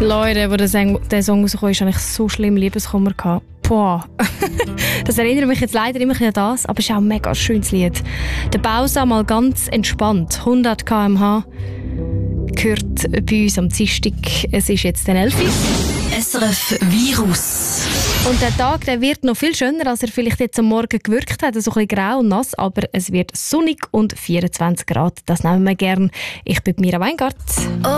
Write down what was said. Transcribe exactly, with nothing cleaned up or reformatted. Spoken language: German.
Leute, wo der Song, der Song rausgekommen ist, hatte ich so schlimm Liebeskummer gehabt. Boah. Das erinnert mich jetzt leider immer an das, aber es ist auch ein mega schönes Lied. Der Bausa mal ganz entspannt, hundert Kilometer pro Stunde, gehört bei uns am Dienstag. Es ist jetzt der elfte S R F Virus. Und der Tag, der wird noch viel schöner, als er vielleicht jetzt am Morgen gewirkt hat. So ein bisschen grau und nass, aber es wird sonnig und vierundzwanzig Grad. Das nehmen wir gerne. Ich bin Mira Weingart.